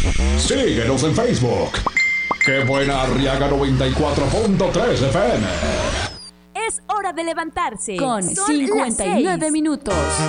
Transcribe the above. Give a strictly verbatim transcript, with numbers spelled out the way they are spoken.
Síguenos en Facebook. ¡Qué buena Arriaga noventa y cuatro punto tres F M! Es hora de levantarse. Con Son cincuenta y nueve las seis. minutos.